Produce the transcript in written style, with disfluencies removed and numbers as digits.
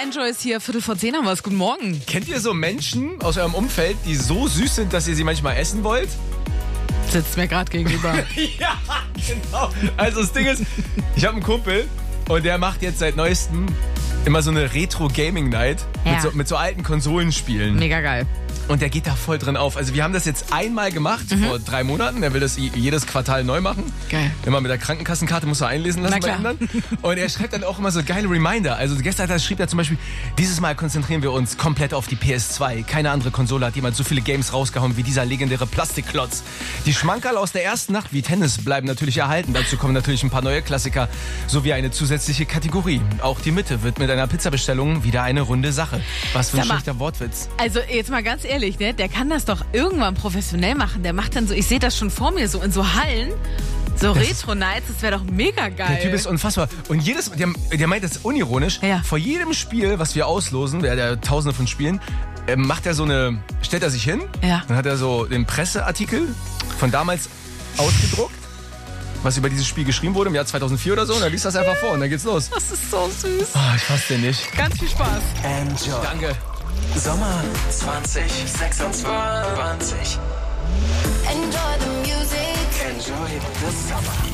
Enjoy ist hier, 9:45 haben wir es. Guten Morgen. Kennt ihr so Menschen aus eurem Umfeld, die so süß sind, dass ihr sie manchmal essen wollt? Sitzt mir gerade gegenüber. Ja, genau. Also das Ding ist, ich habe einen Kumpel und der macht jetzt seit neuestem immer so eine Retro-Gaming-Night Ja. mit so alten Konsolenspielen. Mega geil. Und der geht da voll drin auf. Also wir haben das jetzt einmal gemacht, vor 3 Monaten. Er will das jedes Quartal neu machen. Geil. Immer mit der Krankenkassenkarte muss er einlesen lassen Na bei klar. anderen. Und er schreibt dann auch immer so geile Reminder. Also gestern schrieb er zum Beispiel, dieses Mal konzentrieren wir uns komplett auf die PS2. Keine andere Konsole hat jemals so viele Games rausgehauen wie dieser legendäre Plastikklotz. Die Schmankerl aus der ersten Nacht wie Tennis bleiben natürlich erhalten. Dazu kommen natürlich ein paar neue Klassiker sowie eine zusätzliche Kategorie. Auch die Mitte wird mit einer Pizzabestellung wieder eine runde Sache. Was für ein Sag mal, schlechter Wortwitz. Also jetzt mal ganz ehrlich, ne? Der kann das doch irgendwann professionell machen. Der macht dann so, ich sehe das schon vor mir, so in so Hallen, so Retro-Nights, das wäre doch mega geil. Der Typ ist unfassbar. Und der meint das unironisch, Ja. vor jedem Spiel, was wir auslosen, der hat ja tausende von Spielen, stellt er sich hin, Ja. dann hat er so den Presseartikel von damals ausgedruckt, was über dieses Spiel geschrieben wurde im Jahr 2004 oder so, und dann liest das einfach vor und dann geht's los. Das ist so süß. Ah, ich fass den nicht. Ganz viel Spaß. Enjoy. Danke. Sommer 2026. Enjoy the music. Enjoy the summer.